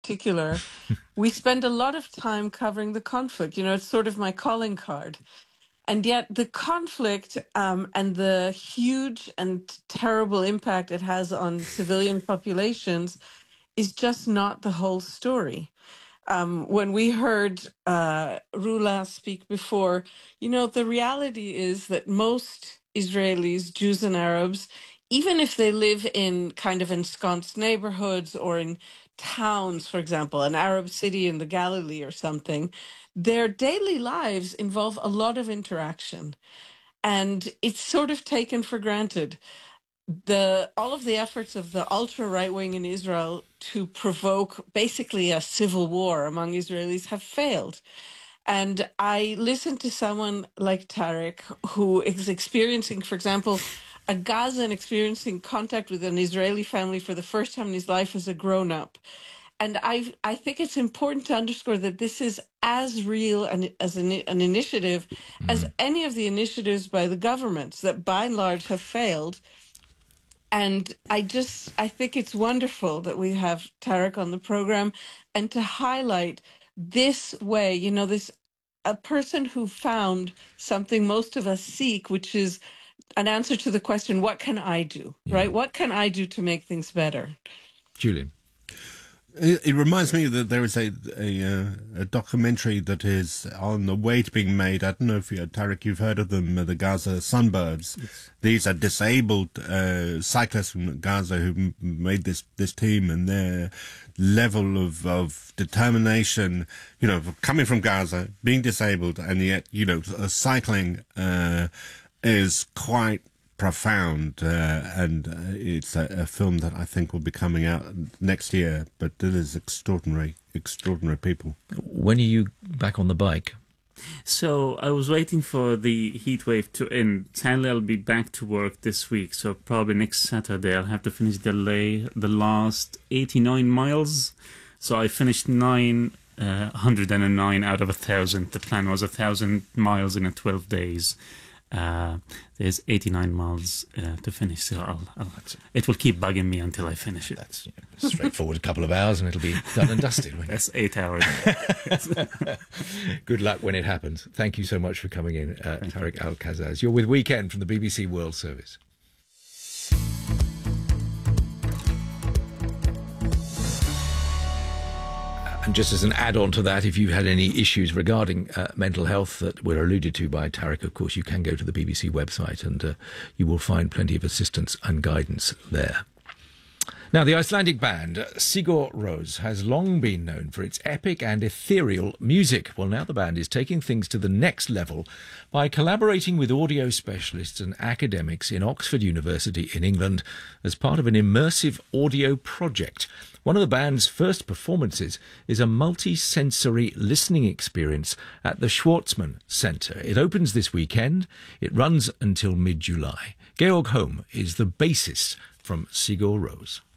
particular, we spend a lot of time covering the conflict. You know, it's sort of my calling card. And yet, the conflict and the huge and terrible impact it has on civilian populations is just not the whole story. When we heard Rula speak before, you know, the reality is that most Israelis, Jews and Arabs, even if they live in kind of ensconced neighborhoods or in towns, for example, an Arab city in the Galilee or something, their daily lives involve a lot of interaction. And it's sort of taken for granted. All of the efforts of the ultra right wing in Israel to provoke basically a civil war among Israelis have failed. And I listened to someone like Tarek, who is experiencing, for example, a Gazan experiencing contact with an Israeli family for the first time in his life as a grown up. And I think it's important to underscore that this is as real as an initiative as any of the initiatives by the governments that by and large have failed. And I think it's wonderful that we have Tarek on the program and to highlight this way, you know, a person who found something most of us seek, which is an answer to the question, what can I do, right? What can I do to make things better? Julian. It reminds me that there is a documentary that is on the way to being made. I don't know if Tarek, you've heard of them, the Gaza Sunbirds. Yes. These are disabled cyclists from Gaza who made this team, and their level of determination, you know, coming from Gaza, being disabled, and yet, you know, cycling is quite profound, and it's a film that I think will be coming out next year, but it is extraordinary people. When are you back on the bike? So I was waiting for the heat wave to end. Sadly, I'll be back to work this week, so probably next Saturday I'll have to finish the last 89 miles. So I finished 909 out of 1,000. The plan was 1,000 miles in 12 days. There's 89 miles to finish, so it will keep bugging me until I finish it. That's straightforward, a couple of hours and it'll be done and dusted. That's 8 hours. Good luck when it happens. Thank you so much for coming in, Tarek Al-Kazzaz. You're with Weekend from the BBC World Service. And just as an add-on to that, if you've had any issues regarding mental health that were alluded to by Tarek, of course, you can go to the BBC website and you will find plenty of assistance and guidance there. Now, the Icelandic band Sigur Rós has long been known for its epic and ethereal music. Well, now the band is taking things to the next level by collaborating with audio specialists and academics in Oxford University in England as part of an immersive audio project. One of the band's first performances is a multi-sensory listening experience at the Schwartzman Centre. It opens this weekend. It runs until mid-July. Georg Holm is the bassist from Sigur Rós.